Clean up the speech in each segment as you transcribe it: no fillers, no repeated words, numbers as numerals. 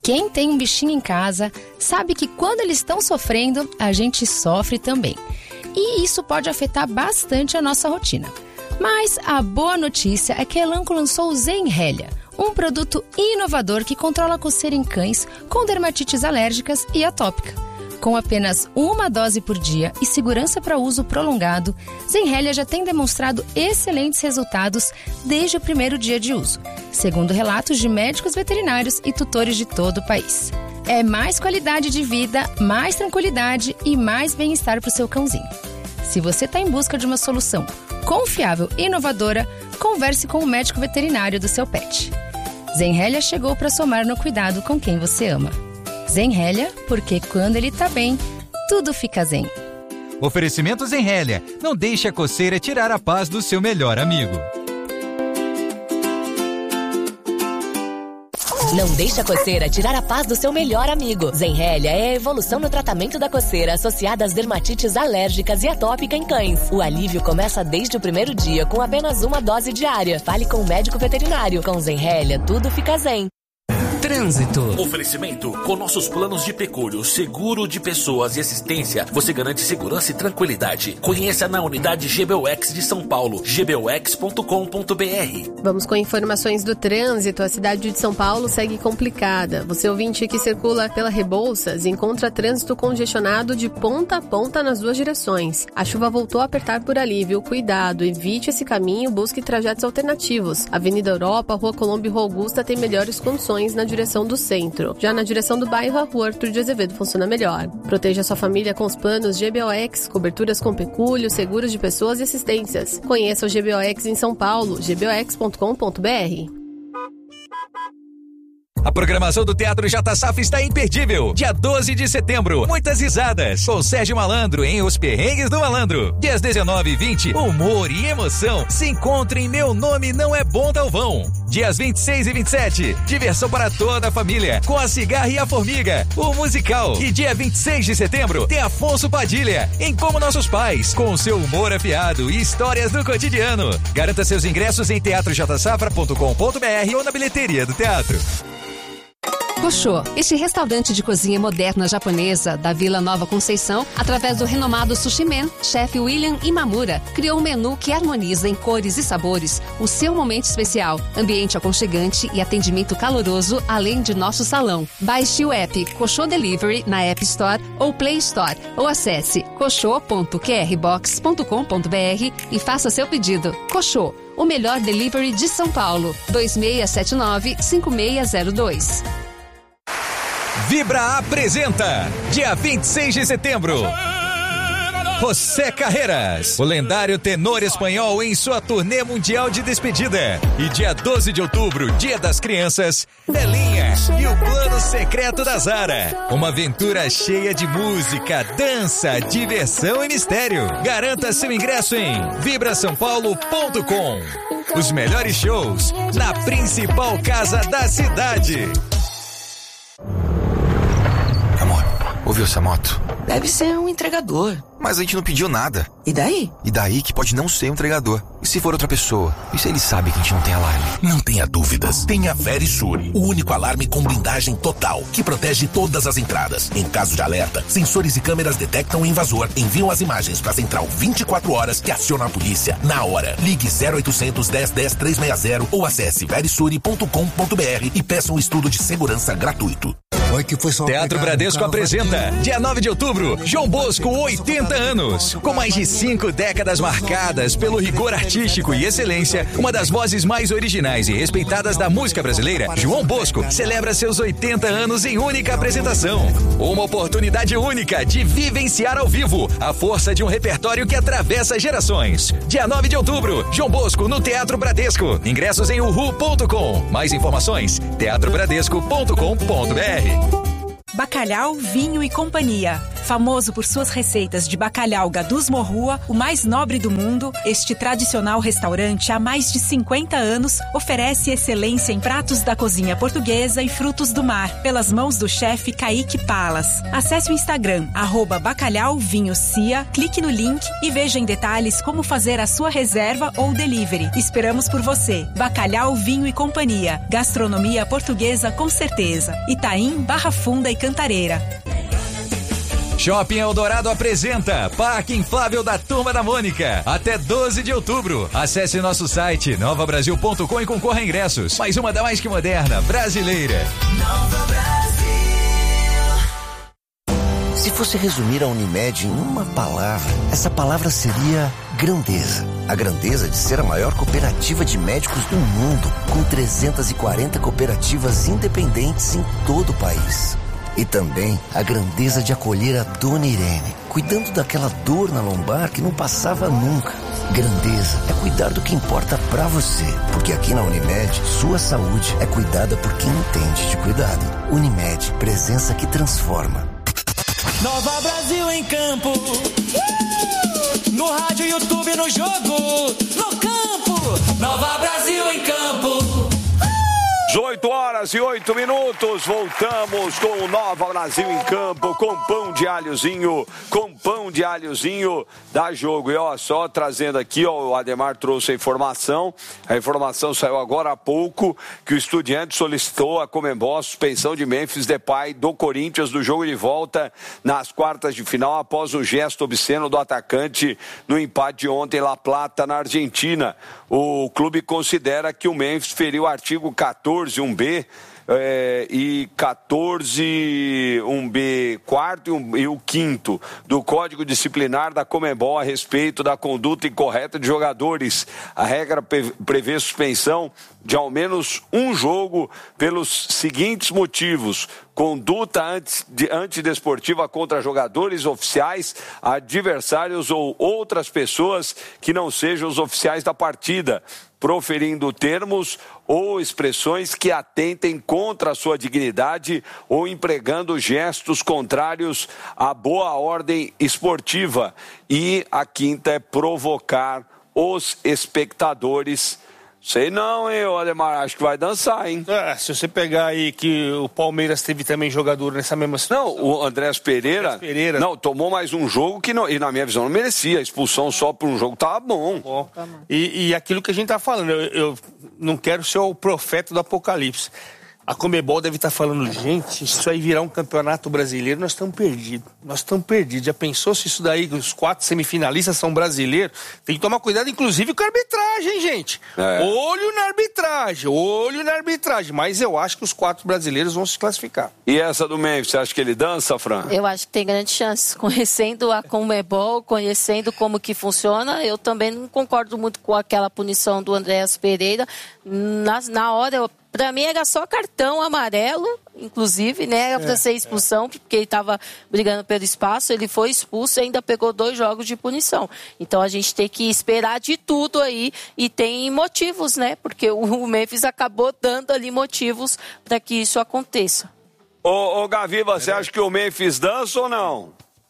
Quem tem um bichinho em casa sabe que quando eles estão sofrendo, a gente sofre também. E isso pode afetar bastante a nossa rotina. Mas a boa notícia é que a Elanco lançou o Zenrelia, um produto inovador que controla a coceira em cães com dermatites alérgicas e atópica. Com apenas uma dose por dia e segurança para uso prolongado, Zenrelia já tem demonstrado excelentes resultados desde o primeiro dia de uso, segundo relatos de médicos veterinários e tutores de todo o país. É mais qualidade de vida, mais tranquilidade e mais bem-estar para o seu cãozinho. Se você está em busca de uma solução confiável e inovadora, converse com o médico veterinário do seu pet. Zenrelia chegou para somar no cuidado com quem você ama. Zenrelia, porque quando ele tá bem, tudo fica zen. Oferecimento Zenrelia. Não deixe a coceira tirar a paz do seu melhor amigo. Não deixe a coceira tirar a paz do seu melhor amigo. Zenrelia é a evolução no tratamento da coceira associada às dermatites alérgicas e atópica em cães. O alívio começa desde o primeiro dia com apenas uma dose diária. Fale com o médico veterinário. Com Zenrelia, tudo fica zen. Trânsito. Oferecimento. Com nossos planos de pecúlio, seguro de pessoas e assistência, você garante segurança e tranquilidade. Conheça na unidade GBUX de São Paulo, gbux.com.br. Vamos com informações do trânsito. A cidade de São Paulo segue complicada. Você ouvinte que circula pela Rebouças encontra trânsito congestionado de ponta a ponta nas duas direções. A chuva voltou a apertar por ali, viu? Cuidado, evite esse caminho, busque trajetos alternativos. Avenida Europa, Rua Colombo e Rua Augusta tem melhores condições na direção do centro. Já na direção do bairro, a Rua Arthur de Azevedo funciona melhor. Proteja sua família com os planos GBOX, coberturas com pecúlio, seguros de pessoas e assistências. Conheça o GBOX em São Paulo, gbox.com.br. A programação do Teatro JSAF está imperdível. Dia 12 de setembro, muitas risadas. Com Sérgio Malandro em Os Perrengues do Malandro. Dias 19 e 20, humor e emoção se encontram em Meu Nome Não É Bom Talvão. Dias 26 e 27, diversão para toda a família. Com A Cigarra e a Formiga, o musical. E dia 26 de setembro, tem Afonso Padilha em Como Nossos Pais. Com seu humor afiado e histórias do cotidiano. Garanta seus ingressos em teatrojsafra.com.br ou na bilheteria do teatro. Koshô, este restaurante de cozinha moderna japonesa da Vila Nova Conceição, através do renomado Sushi Man, chefe William Imamura, criou um menu que harmoniza em cores e sabores o seu momento especial, ambiente aconchegante e atendimento caloroso, além de nosso salão. Baixe o app Koshô Delivery na App Store ou Play Store, ou acesse koshô.qrbox.com.br e faça seu pedido. Koshô, o melhor delivery de São Paulo, 2679-5602. Vibra apresenta, dia 26 de setembro, José Carreras, o lendário tenor espanhol em sua turnê mundial de despedida. E dia 12 de outubro, Dia das Crianças, Belinha e o Plano Secreto da Zara. Uma aventura cheia de música, dança, diversão e mistério. Garanta seu ingresso em vibrasaopaulo.com. Os melhores shows na principal casa da cidade. Amor, ouviu essa moto? Deve ser um entregador. Mas a gente não pediu nada. E daí? E daí que pode não ser um entregador. E se for outra pessoa? E se ele sabe que a gente não tem alarme? Não tenha dúvidas. Tenha a Verisure, o único alarme com blindagem total, que protege todas as entradas. Em caso de alerta, sensores e câmeras detectam o invasor, enviam as imagens para a central 24 horas que aciona a polícia na hora. Ligue 0800 10 10 360 ou acesse verisure.com.br e peça um estudo de segurança gratuito. Teatro Bradesco apresenta, dia 9 de outubro, João Bosco, 80 anos. Com mais de 5 décadas marcadas pelo rigor artístico e excelência, uma das vozes mais originais e respeitadas da música brasileira, João Bosco celebra seus 80 anos em única apresentação. Uma oportunidade única de vivenciar ao vivo a força de um repertório que atravessa gerações. Dia 9 de outubro, João Bosco no Teatro Bradesco. Ingressos em uhu.com. Mais informações, teatrobradesco.com.br. Bacalhau, Vinho e Companhia. Famoso por suas receitas de bacalhau Gadus Morrua, o mais nobre do mundo, este tradicional restaurante há mais de 50 anos oferece excelência em pratos da cozinha portuguesa e frutos do mar, pelas mãos do chefe Kaique Palas. Acesse o Instagram, @bacalhauvinhocia, clique no link e veja em detalhes como fazer a sua reserva ou delivery. Esperamos por você. Bacalhau, Vinho e Companhia. Gastronomia portuguesa com certeza. Itaim, Barra Funda e Cantareira. Shopping Eldorado apresenta Parque Inflável da Turma da Mônica. Até 12 de outubro. Acesse nosso site novabrasil.com e concorra a ingressos. Mais uma da mais que moderna brasileira. Nova Brasil. Se fosse resumir a Unimed em uma palavra, essa palavra seria grandeza. A grandeza de ser a maior cooperativa de médicos do mundo, com 340 cooperativas independentes em todo o país. E também a grandeza de acolher a Dona Irene, cuidando daquela dor na lombar que não passava nunca. Grandeza é cuidar do que importa pra você, porque aqui na Unimed, sua saúde é cuidada por quem entende de cuidado. Unimed, presença que transforma. Nova Brasil em campo. No rádio, YouTube, no jogo, no campo. Nova Brasil em campo. 18h08, voltamos com o Nova Brasil em campo, com pão de alhozinho, dá jogo. E ó, só trazendo aqui, ó, o Ademar trouxe a informação saiu agora há pouco, que o Estudiantes solicitou a Conmebol a suspensão de Memphis Depay do Corinthians do jogo de volta nas quartas de final, após o gesto obsceno do atacante no empate de ontem em La Plata, na Argentina. O clube considera que o Memphis feriu o artigo 14(1)B e 14(1)B quarto e o quinto do Código Disciplinar da Conmebol a respeito da conduta incorreta de jogadores. A regra prevê suspensão de ao menos um jogo pelos seguintes motivos: conduta antidesportiva contra jogadores, oficiais, adversários ou outras pessoas que não sejam os oficiais da partida, proferindo termos ou expressões que atentem contra a sua dignidade ou empregando gestos contrários à boa ordem esportiva. E a quinta é provocar os espectadores. Sei não, hein, Ademar, acho que vai dançar, hein? Se você pegar aí que o Palmeiras teve também jogador nessa mesma situação. Não, o Andrés Pereira, não, tomou mais um jogo que, não, e na minha visão, não merecia. A expulsão só por um jogo tava bom. E aquilo que a gente tá falando, eu não quero ser o profeta do apocalipse. A Conmebol deve estar falando, gente, isso aí virar um campeonato brasileiro, nós estamos perdidos. Já pensou se isso daí, os 4 semifinalistas são brasileiros? Tem que tomar cuidado, inclusive, com a arbitragem, gente. Olho na arbitragem. Mas eu acho que os 4 brasileiros vão se classificar. E essa do Memphis, você acha que ele dança, Fran? Eu acho que tem grande chance. Conhecendo a Conmebol, conhecendo como que funciona, eu também não concordo muito com aquela punição do Andrés Pereira. Na hora, pra mim era só cartão amarelo, inclusive, né? Era pra ser expulsão, porque ele estava brigando pelo espaço, ele foi expulso e ainda pegou 2 jogos de punição. Então a gente tem que esperar de tudo aí e tem motivos, né? Porque o Memphis acabou dando ali motivos para que isso aconteça. Ô Gavi, você acha que o Memphis dança ou não?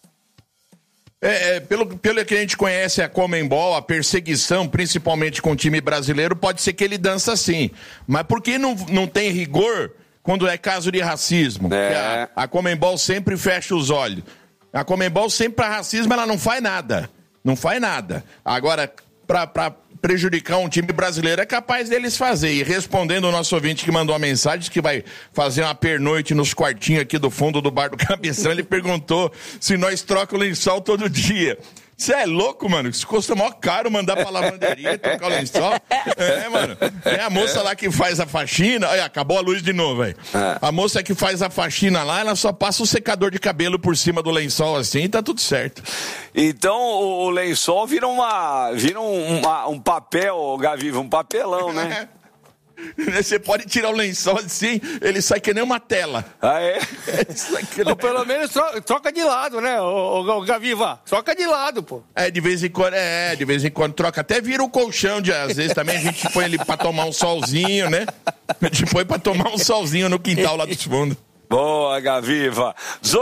Pelo que a gente conhece a Conmebol, a perseguição, principalmente com o time brasileiro, pode ser que ele dança sim. Mas por que não tem rigor quando é caso de racismo? A Conmebol sempre fecha os olhos. A Conmebol sempre para racismo ela não faz nada. Agora, para prejudicar um time brasileiro é capaz deles fazer. E respondendo o nosso ouvinte que mandou uma mensagem que vai fazer uma pernoite nos quartinhos aqui do fundo do bar do Cabeção, ele perguntou se nós trocamos lençol todo dia. Você é louco, mano? Isso custa mó caro mandar pra lavanderia, trocar o lençol. Mano. Tem a moça lá que faz a faxina. Olha, acabou a luz de novo, velho. A moça que faz a faxina lá, ela só passa o secador de cabelo por cima do lençol assim e tá tudo certo. Então o lençol vira um papel, Gaviva, um papelão, né? Você pode tirar o lençol assim, ele sai que nem uma tela. Ou pelo menos troca de lado, né, o Gaviva? Troca de lado, pô. De vez em quando troca. Até vira o colchão, às vezes também a gente põe ele pra tomar um solzinho, né? A gente põe pra tomar um solzinho no quintal lá dos fundos. Boa, Gaviva.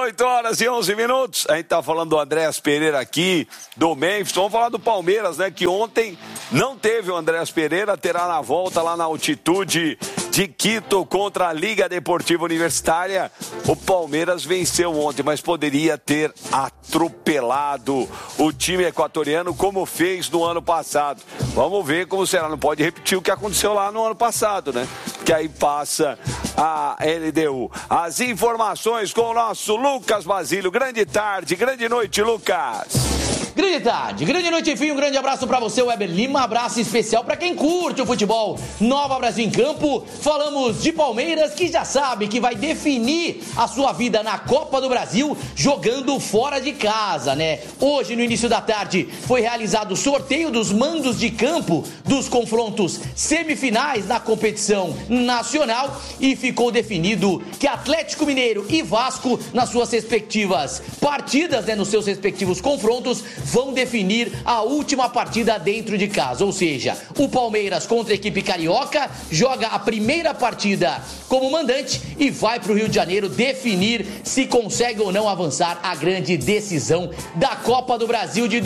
18h11. A gente tá falando do Andréas Pereira aqui, do Memphis. Vamos falar do Palmeiras, né? Que ontem não teve o Andréas Pereira, terá na volta lá na altitude de Quito contra a Liga Deportiva Universitária. O Palmeiras venceu ontem, mas poderia ter atropelado o time equatoriano como fez no ano passado. Vamos ver como será. Não pode repetir o que aconteceu lá no ano passado, né? Que aí passa a LDU. As informações com o nosso Lucas Basílio. Grande tarde, grande noite, Lucas. Grande tarde, grande noite, enfim, um grande abraço pra você, Weber Lima, abraço especial pra quem curte o futebol. Nova Brasil em Campo, falamos de Palmeiras, que já sabe que vai definir a sua vida na Copa do Brasil jogando fora de casa, né? Hoje, no início da tarde, foi realizado o sorteio dos mandos de campo dos confrontos semifinais da competição nacional e ficou definido que Atlético Mineiro e Vasco, nas suas respectivas partidas, né, nos seus respectivos confrontos, vão definir a última partida dentro de casa, ou seja, o Palmeiras contra a equipe carioca joga a primeira partida como mandante e vai para o Rio de Janeiro definir se consegue ou não avançar a grande decisão da Copa do Brasil de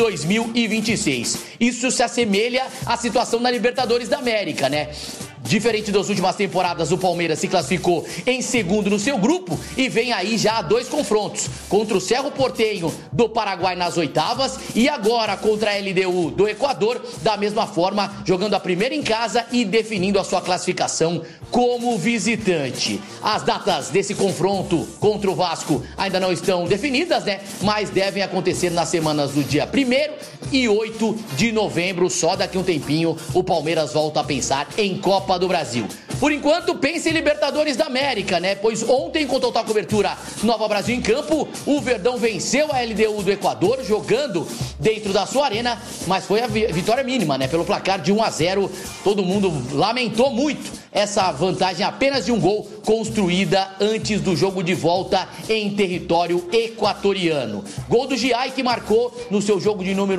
2026. Isso se assemelha à situação na Libertadores da América, né? Diferente das últimas temporadas, o Palmeiras se classificou em segundo no seu grupo e vem aí já 2 confrontos, contra o Cerro Porteño do Paraguai nas oitavas e agora contra a LDU do Equador, da mesma forma, jogando a primeira em casa e definindo a sua classificação como visitante. As datas desse confronto contra o Vasco ainda não estão definidas, né? Mas devem acontecer nas semanas do dia 1º e 8 de novembro, só daqui um tempinho o Palmeiras volta a pensar em Copa do Brasil. Por enquanto, pense em Libertadores da América, né? Pois ontem, com total cobertura Nova Brasil em Campo, o Verdão venceu a LDU do Equador, jogando dentro da sua arena, mas foi a vitória mínima, né? Pelo placar de 1-0, todo mundo lamentou muito essa vantagem apenas de um gol construída antes do jogo de volta em território equatoriano. Gol do Giai, que marcou no seu jogo de número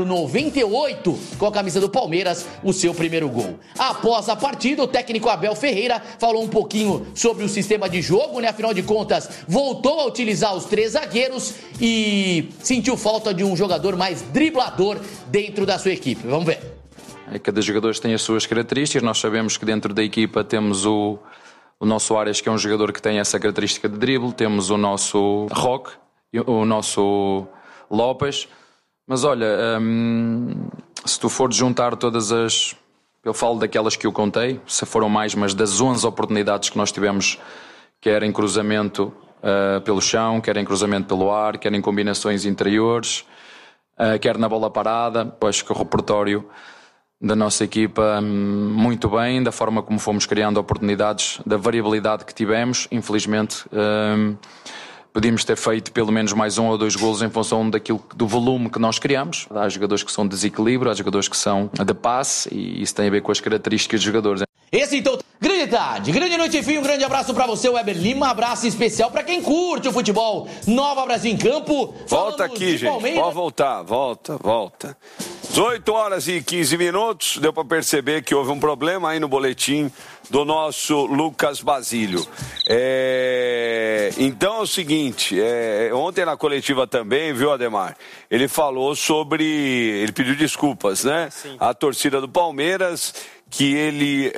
98 com a camisa do Palmeiras o seu primeiro gol. Após a partida, o técnico Abel Ferreira falou um pouquinho sobre o sistema de jogo, né? Afinal de contas, voltou a utilizar os 3 zagueiros e sentiu falta de um jogador mais driblador dentro da sua equipe. Vamos ver. Cada jogador tem as suas características. Nós sabemos que dentro da equipa temos o nosso Arias, que é um jogador que tem essa característica de drible. Temos o nosso Roque, o nosso Lopes. Mas olha, se tu fores juntar todas as... Eu falo daquelas que eu contei, se foram mais, mas das 11 oportunidades que nós tivemos, quer em cruzamento pelo chão, quer em cruzamento pelo ar, quer em combinações interiores, quer na bola parada. Eu acho que o repertório da nossa equipa muito bem, da forma como fomos criando oportunidades, da variabilidade que tivemos. Infelizmente podíamos ter feito pelo menos mais 1 ou 2 golos em função do volume que nós criamos. Há jogadores que são de desequilíbrio, há jogadores que são de passe, e isso tem a ver com as características dos jogadores. Esse então, grande tarde, grande noite, enfim, um grande abraço pra você, Weber Lima, abraço especial pra quem curte o futebol. Nova Brasil em Campo. Volta aqui, gente, Palmeiras. Pode voltar, volta. 18h15, deu pra perceber que houve um problema aí no boletim do nosso Lucas Basílio. Então é o seguinte, ontem na coletiva também, viu, Ademar? Ele falou ele pediu desculpas, né? Sim. A torcida do Palmeiras, que ele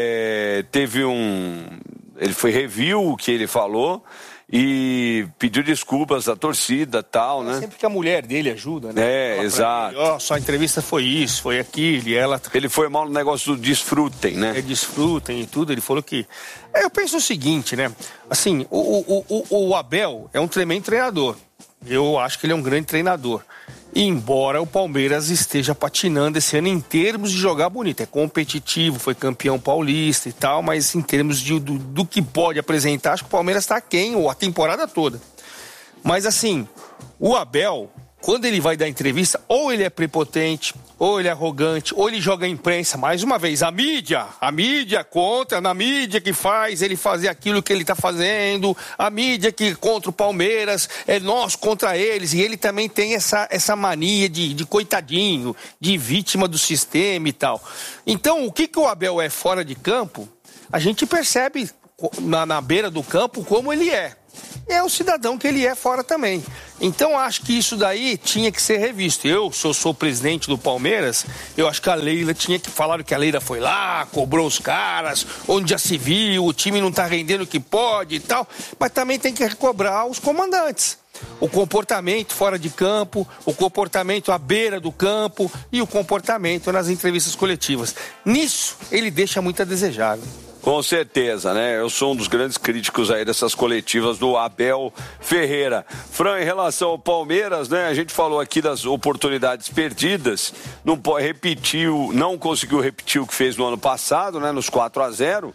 ele reviu o que ele falou e pediu desculpas à torcida, tal, né? Sempre que a mulher dele ajuda, né? Exato. Sua entrevista foi isso, foi aquilo, e ela... Ele foi mal no negócio do desfrutem, né? Desfrutem e tudo, ele falou que... Eu penso o seguinte, né? Assim, o Abel é um tremendo treinador. Eu acho que ele é um grande treinador. E embora o Palmeiras esteja patinando esse ano em termos de jogar bonito, é competitivo, foi campeão paulista e tal, mas em termos do que pode apresentar, acho que o Palmeiras está aquém, ou a temporada toda. Mas assim, o Abel, quando ele vai dar entrevista, ou ele é prepotente, ou ele é arrogante, ou ele joga a imprensa. Mais uma vez, a mídia contra, na mídia que faz ele fazer aquilo que ele está fazendo, a mídia que contra o Palmeiras, é nós contra eles, e ele também tem essa mania de coitadinho, de vítima do sistema e tal. Então, o que o Abel é fora de campo, a gente percebe na beira do campo como ele é. é o cidadão que ele é fora também. Então, acho que isso daí tinha que ser revisto. Se eu sou presidente do Palmeiras, eu acho que a Leila tinha que falar que a Leila foi lá, cobrou os caras, onde já se viu, o time não tá rendendo o que pode e tal, mas também tem que cobrar os comandantes. O comportamento fora de campo, o comportamento à beira do campo e o comportamento nas entrevistas coletivas. Nisso, ele deixa muito a desejar. Com certeza, né? Eu sou um dos grandes críticos aí dessas coletivas do Abel Ferreira. Fran, em relação ao Palmeiras, né? A gente falou aqui das oportunidades perdidas, não conseguiu repetir o que fez no ano passado, né? Nos 4-0,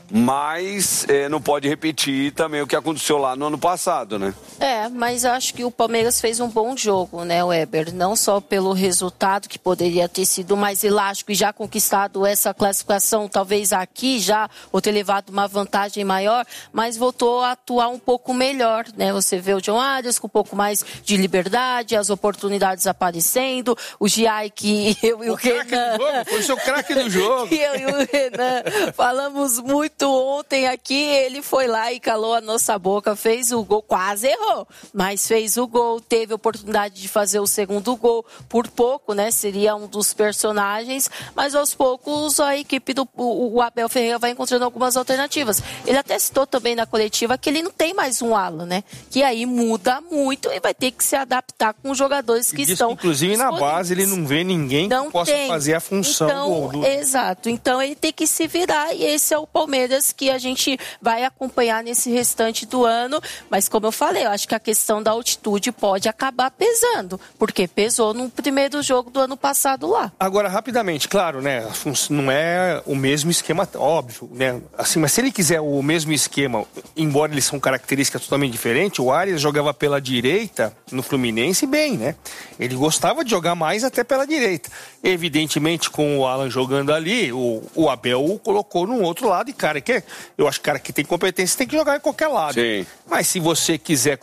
mas não pode repetir também o que aconteceu lá no ano passado, né? Mas acho que o Palmeiras fez um bom jogo, né, Weber? Não só pelo resultado, que poderia ter sido mais elástico e já conquistado essa classificação, talvez aqui já, ou ter levado uma vantagem maior, mas voltou a atuar um pouco melhor, né? Você vê o John Arias com um pouco mais de liberdade, as oportunidades aparecendo, o Giai que eu e o Renan... Foi o seu craque do jogo. Que eu e o Renan falamos muito ontem aqui, ele foi lá e calou a nossa boca, fez o gol, quase errou, mas fez o gol, teve a oportunidade de fazer o segundo gol, por pouco, né? Seria um dos personagens, mas aos poucos a equipe o Abel Ferreira vai encontrando algumas alternativas. Ele até citou também na coletiva que ele não tem mais um ala, né? Que aí muda muito e vai ter que se adaptar com os jogadores que estão... Inclusive na base ele não vê ninguém que possa fazer a função do... Exato, então ele tem que se virar e esse é o Palmeiras que a gente vai acompanhar nesse restante do ano, mas como eu falei, eu acho que a questão da altitude pode acabar pesando, porque pesou no primeiro jogo do ano passado lá. Agora, rapidamente, claro, né, não é o mesmo esquema, óbvio, né, assim, mas se ele quiser o mesmo esquema, embora eles são características totalmente diferentes, o Arias jogava pela direita no Fluminense bem, né, ele gostava de jogar mais até pela direita, evidentemente com o Alan jogando ali, o Abel o colocou num outro lado e eu acho que cara que tem competência tem que jogar em qualquer lado. Sim. Mas se você quiser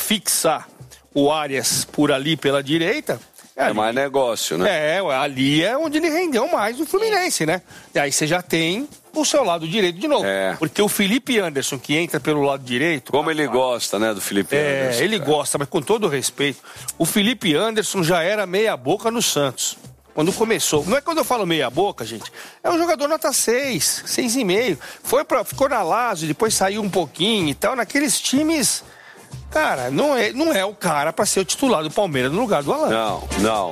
fixar o Arias por ali pela direita... É mais negócio, né? Ali é onde ele rendeu mais no Fluminense, né? E aí você já tem o seu lado direito de novo. Porque o Felipe Anderson, que entra pelo lado direito... Como ele gosta, né, do Felipe Anderson. Ele gosta, mas com todo respeito. O Felipe Anderson já era meia boca no Santos. Quando começou, não é quando eu falo meia boca, gente, é um jogador nota 6, 6,5. Ficou na Lazio, depois saiu um pouquinho e tal, naqueles times... Cara, não é o cara para ser o titular do Palmeiras no lugar do Alan. Não.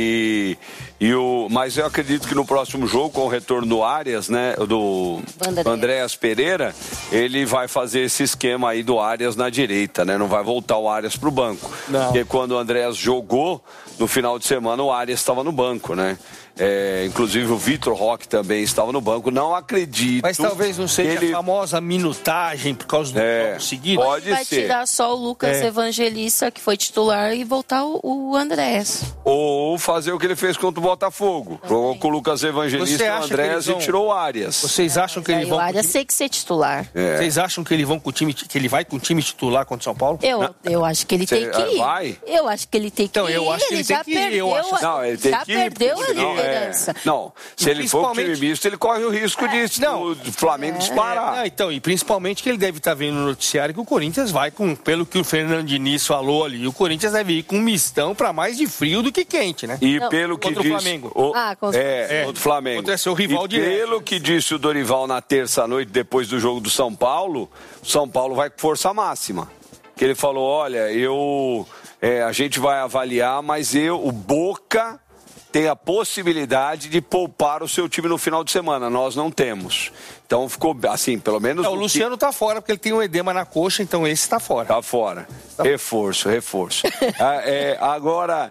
Mas eu acredito que no próximo jogo, com o retorno do Arias, né, do Andréas Pereira, ele vai fazer esse esquema aí do Arias na direita, né? Não vai voltar o Arias pro banco. Não. Porque quando o Andréas jogou, no final de semana, o Arias estava no banco, né? Inclusive o Vitor Roque também estava no banco. Não acredito. Mas talvez não seja a famosa minutagem por causa do jogo seguinte. Pode vai ser. Tirar só o Lucas Evangelista, que foi titular, e voltar o Andrés. Ou fazer o que ele fez contra o Botafogo. Jogou com o Lucas Evangelista e o Andrés e tirou o Arias. Vocês acham que ele vão... O Arias tem que ser titular. Vocês acham que ele vai com o time titular contra o São Paulo? Eu acho que ele tem que ir. Vai? Eu acho que ele tem que ir. Eu acho que ele tem que ir. Ele tem que ir. Perdeu a liderança. Não, se ele for com o time misto, ele corre o risco do Flamengo disparar. E principalmente que ele deve estar vendo no noticiário que o Corinthians vai pelo que o Fernando Diniz falou ali, o Corinthians deve ir com um mistão para mais de frio do que quente, né? E pelo que contra disse... o Flamengo. Contra o Flamengo. Contra seu rival direto. Pelo que disse o Dorival na terça-noite, depois do jogo do São Paulo, o São Paulo vai com força máxima. Que ele falou, olha, a gente vai avaliar, mas o Boca tem a possibilidade de poupar o seu time no final de semana. Nós não temos. Então ficou assim, pelo menos... O Luciano tá fora, porque ele tem um edema na coxa, então esse tá fora. Tá fora. Reforço. Agora...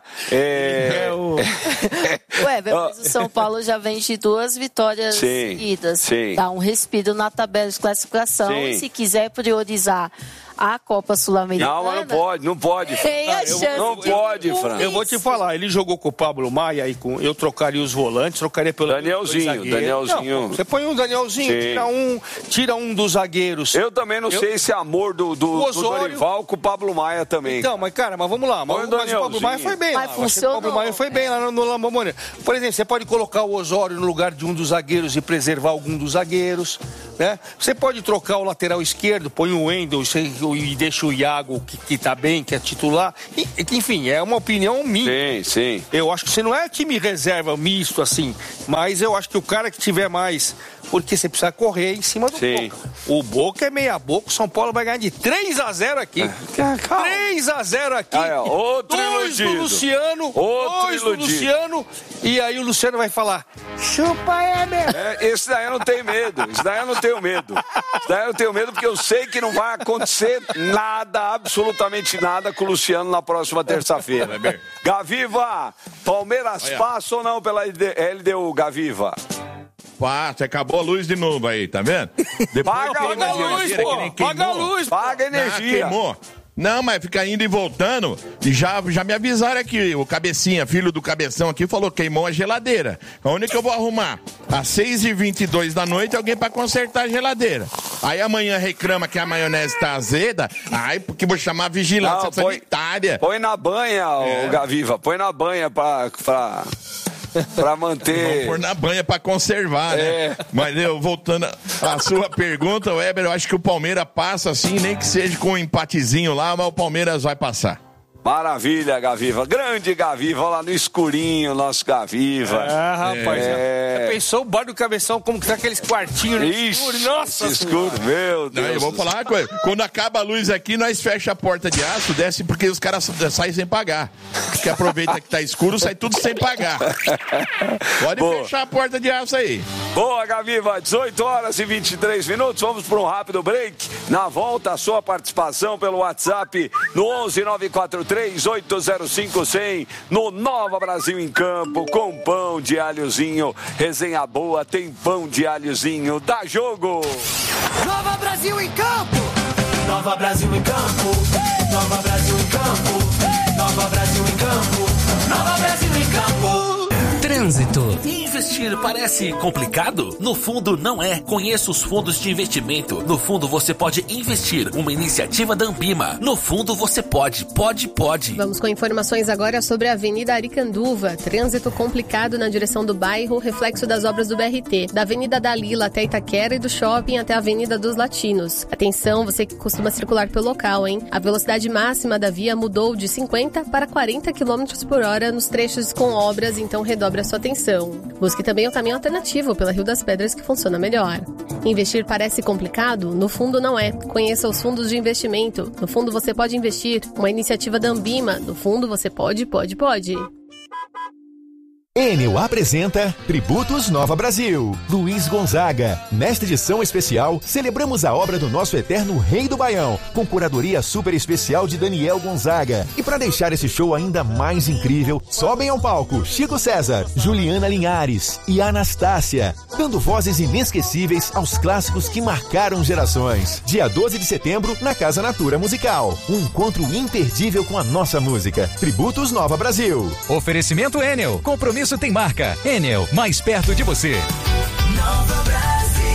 Mas o São Paulo já vem de 2 vitórias seguidas. Dá um respiro na tabela de classificação. E se quiser priorizar a Copa Sul-Americana... Não, mas não pode. Não pode, Fran. Eu vou te falar, ele jogou com o Pablo Maia, eu trocaria os volantes, trocaria pelo... Danielzinho. Não, você põe um Danielzinho, tira um dos zagueiros. Eu também não sei esse amor do Dorival com o Pablo Maia também. Então, mas vamos lá. Mas o Pablo Maia foi bem lá. O Pablo Maia foi bem lá no Lambomoneira. Por exemplo, você pode colocar o Osório no lugar de um dos zagueiros e preservar algum dos zagueiros. né? Você pode trocar o lateral esquerdo, põe o Wendel e deixa o Iago, que tá bem, que é titular. Enfim, é uma opinião minha. Sim. Eu acho que você não é time reserva misto assim, mas eu acho que o cara que tiver mais, porque você precisa correr em cima do Boca. O Boca é meia boca, o São Paulo vai ganhar de 3-0 aqui. 3-0 aqui. Outro 2 iludido. do Luciano, Outro 2 do Luciano, e aí o Luciano vai falar: chupa, Emer. Esse daí eu não tenho medo. Esse daí eu não tenho medo porque eu sei que não vai acontecer nada, absolutamente nada com o Luciano na próxima terça-feira. Gaviva, Palmeiras passa ou não pela LDU, Gaviva? Passa, acabou a luz de novo aí, tá vendo? Paga a luz, pô. Paga a luz, paga a energia. Queimou. Não, mas fica indo e voltando. E já me avisaram aqui, o Cabecinha, filho do Cabeção aqui, falou que queimou a geladeira. Onde que eu vou arrumar? Às 6h22 da noite, alguém pra consertar a geladeira. Aí amanhã reclama que a maionese tá azeda. Ai, porque vou chamar a vigilância sanitária. Põe na banha, ô Gaviva. Põe na banha pra manter. Vamos pôr na banha pra conservar, né? Mas voltando à sua pergunta, Weber, eu acho que o Palmeiras passa assim, nem que seja com um empatezinho lá, mas o Palmeiras vai passar. Maravilha, Gaviva. Grande Gaviva, lá no escurinho, nosso Gaviva. Rapaz. Já pensou o bar do Cabeção, como que tá aqueles quartinhos no escuro? Nossa, escuro, meu Deus. Não, eu vou falar uma coisa. Quando acaba a luz aqui, nós fecha a porta de aço, desce porque os caras saem sem pagar. Porque aproveita que tá escuro, sai tudo sem pagar. Pode fechar a porta de aço aí. Boa, Gaviva. 18h23. Vamos para um rápido break. Na volta, a sua participação pelo WhatsApp no 11943-805-100 no Nova Brasil em Campo, com pão de alhozinho. Resenha boa, tem pão de alhozinho. Dá jogo! Nova Brasil em Campo! Nova Brasil em Campo! Nova Brasil em Campo! Nova Brasil em Campo! Nova Brasil em Campo! Trânsito. Investir parece complicado? No fundo não é. Conheça os fundos de investimento. No fundo você pode investir. Uma iniciativa da Ambima. No fundo você pode. Vamos com informações agora sobre a Avenida Aricanduva. Trânsito complicado na direção do bairro, reflexo das obras do BRT. Da Avenida Dalila até Itaquera e do Shopping até a Avenida dos Latinos. Atenção, você que costuma circular pelo local, hein? A velocidade máxima da via mudou de 50 para 40 km por hora nos trechos com obras, então redobre a sua atenção. Busque também o caminho alternativo pela Rio das Pedras, que funciona melhor. Investir parece complicado? No fundo não é. Conheça os fundos de investimento. No fundo você pode investir. Uma iniciativa da Ambima. No fundo você pode. Enel apresenta Tributos Nova Brasil, Luiz Gonzaga. Nesta edição especial, celebramos a obra do nosso eterno Rei do Baião, com curadoria super especial de Daniel Gonzaga. E para deixar esse show ainda mais incrível, sobem ao palco Chico César, Juliana Linhares e Anastácia, dando vozes inesquecíveis aos clássicos que marcaram gerações. Dia 12 de setembro, na Casa Natura Musical. Um encontro imperdível com a nossa música. Tributos Nova Brasil. Oferecimento Enel. Compromisso tem marca. Enel, mais perto de você. Nova Brasil.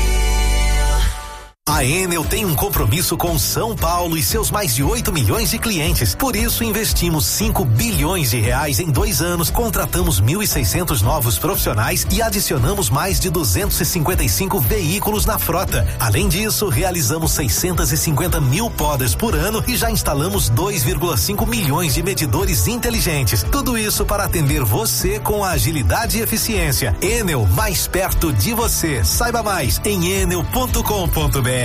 A Enel tem um compromisso com São Paulo e seus mais de 8 milhões de clientes. Por isso, investimos 5 bilhões de reais em 2 anos, contratamos 1.600 novos profissionais e adicionamos mais de 255 veículos na frota. Além disso, realizamos 650 mil podas por ano e já instalamos 2,5 milhões de medidores inteligentes. Tudo isso para atender você com agilidade e eficiência. Enel, mais perto de você. Saiba mais em enel.com.br.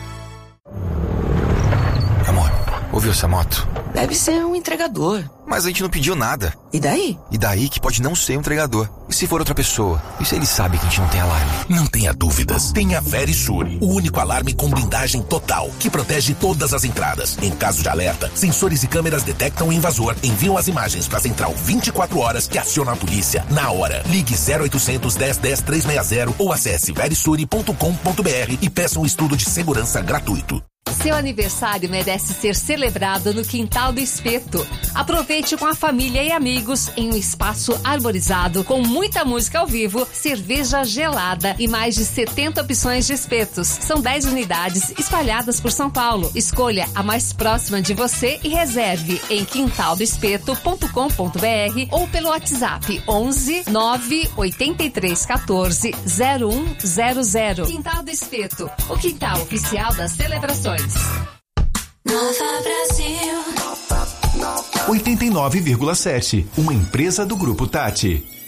Amor, ouviu essa moto? Deve ser um entregador. Mas a gente não pediu nada. E daí? E daí que pode não ser um entregador. E se for outra pessoa? E se ele sabe que a gente não tem alarme? Não tenha dúvidas. Tenha a Verisure, o único alarme com blindagem total, que protege todas as entradas. Em caso de alerta, sensores e câmeras detectam o invasor, enviam as imagens para a central 24 horas que aciona a polícia na hora. Ligue 0800 10 10 360 ou acesse verisure.com.br e peça um estudo de segurança gratuito. seu aniversário merece ser celebrado no Quintal do Espeto. Aproveite com a família e amigos em um espaço arborizado com muita música ao vivo, cerveja gelada e mais de 70 opções de espetos. São 10 unidades espalhadas por São Paulo. Escolha a mais próxima de você e reserve em quintaldoespeto.com.br ou pelo WhatsApp 11 9 83 14 0100. Quintal do Espeto, o quintal oficial das celebrações. Nova Brasil 89,7, uma empresa do Grupo Tati.